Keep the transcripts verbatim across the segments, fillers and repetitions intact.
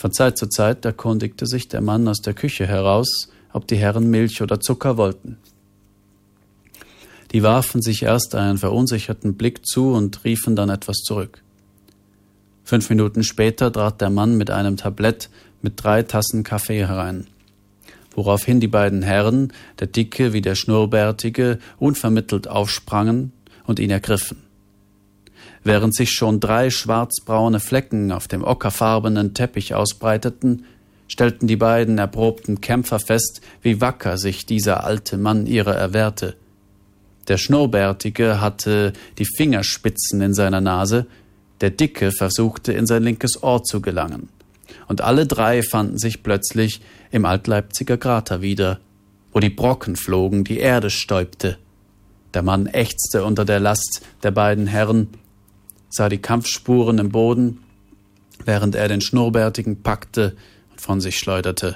Von Zeit zu Zeit erkundigte sich der Mann aus der Küche heraus, ob die Herren Milch oder Zucker wollten. Die warfen sich erst einen verunsicherten Blick zu und riefen dann etwas zurück. Fünf Minuten später trat der Mann mit einem Tablett mit drei Tassen Kaffee herein, woraufhin die beiden Herren, der Dicke wie der Schnurrbärtige, unvermittelt aufsprangen und ihn ergriffen. Während sich schon drei schwarzbraune Flecken auf dem ockerfarbenen Teppich ausbreiteten, stellten die beiden erprobten Kämpfer fest, wie wacker sich dieser alte Mann ihrer erwehrte. Der Schnurrbärtige hatte die Fingerspitzen in seiner Nase, der Dicke versuchte, in sein linkes Ohr zu gelangen. Und alle drei fanden sich plötzlich im Altleipziger Krater wieder, wo die Brocken flogen, die Erde stäubte. Der Mann ächzte unter der Last der beiden Herren, sah die Kampfspuren im Boden, während er den Schnurrbärtigen packte und von sich schleuderte.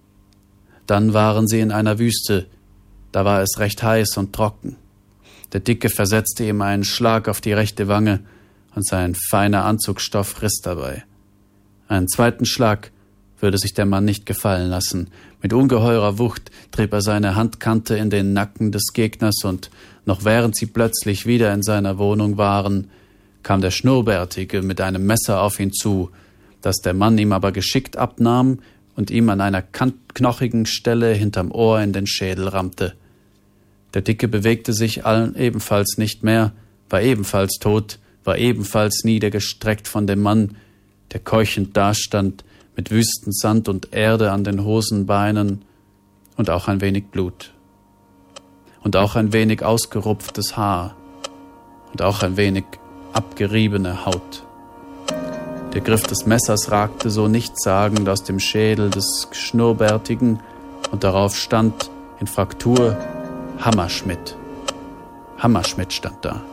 Dann waren sie in einer Wüste, da war es recht heiß und trocken. Der Dicke versetzte ihm einen Schlag auf die rechte Wange, und sein feiner Anzugstoff riss dabei. Einen zweiten Schlag würde sich der Mann nicht gefallen lassen. Mit ungeheurer Wucht trieb er seine Handkante in den Nacken des Gegners, und noch während sie plötzlich wieder in seiner Wohnung waren, kam der Schnurrbärtige mit einem Messer auf ihn zu, das der Mann ihm aber geschickt abnahm und ihm an einer knochigen Stelle hinterm Ohr in den Schädel rammte. Der Dicke bewegte sich allen ebenfalls nicht mehr, war ebenfalls tot, war ebenfalls niedergestreckt von dem Mann, der keuchend dastand, mit wüsten Sand und Erde an den Hosenbeinen und auch ein wenig Blut. Und auch ein wenig ausgerupftes Haar und auch ein wenig abgeriebene Haut. Der Griff des Messers ragte so nichtssagend aus dem Schädel des Schnurrbärtigen, und darauf stand in Fraktur Hammerschmidt. Hammerschmidt stand da.